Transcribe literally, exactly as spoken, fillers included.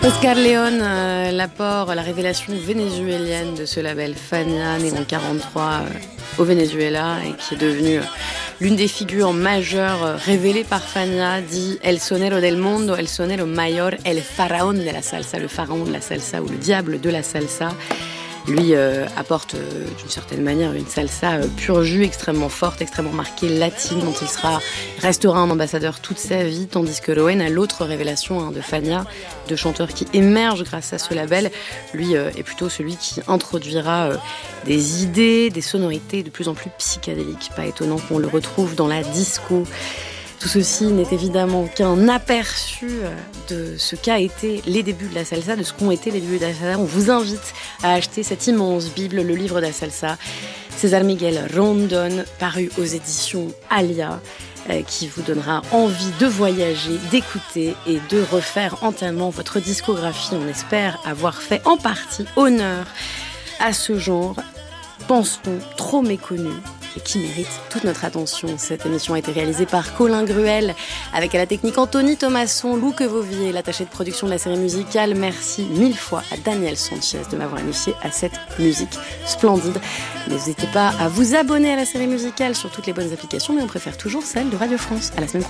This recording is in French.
Oscar León, euh, l'apport, la révélation vénézuélienne de ce label Fania, né en quarante-trois euh, au Venezuela et qui est devenu euh, l'une des figures majeures euh, révélées par Fania, dit El Sonero del Mundo, El Sonero Mayor, El Faraón de la Salsa, le pharaon de la salsa ou le diable de la salsa. Lui euh, apporte euh, d'une certaine manière une salsa euh, pur jus, extrêmement forte, extrêmement marquée, latine, dont il sera, restera un ambassadeur toute sa vie, tandis que León a l'autre révélation hein, de Fania, de chanteur qui émerge grâce à ce label. Lui euh, est plutôt celui qui introduira euh, des idées, des sonorités de plus en plus psychédéliques. Pas étonnant qu'on le retrouve dans la disco. Tout ceci n'est évidemment qu'un aperçu de ce qu'a été les débuts de la salsa, de ce qu'ont été les débuts de la salsa. On vous invite à acheter cette immense Bible, le livre de la salsa, César Miguel Rondón, paru aux éditions Alia, euh, qui vous donnera envie de voyager, d'écouter et de refaire entièrement votre discographie. On espère avoir fait en partie honneur à ce genre, pense-t-on, trop méconnu et qui mérite toute notre attention. Cette émission a été réalisée par Colin Gruel, avec à la technique Anthony Thomasson, Lou Quevovier, l'attaché de production de la série musicale. Merci mille fois à Daniel Sanchez de m'avoir initié à cette musique splendide. N'hésitez pas à vous abonner à la série musicale sur toutes les bonnes applications, mais on préfère toujours celle de Radio France. À la semaine prochaine.